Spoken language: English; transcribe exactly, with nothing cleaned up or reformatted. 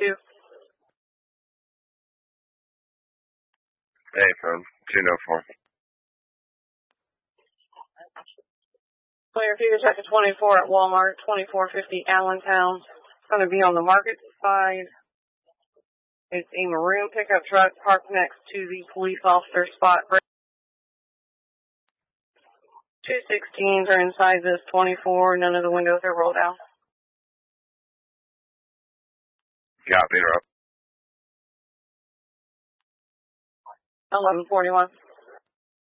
two. Hey, phone. two oh four. Clear figure check at twenty-four at Walmart, twenty-four fifty Allentown. It's going to be on the market side. It's a maroon pickup truck parked next to the police officer spot. Two sixteens are inside this twenty-four. None of the windows are rolled down. Got me, up. eleven forty-one.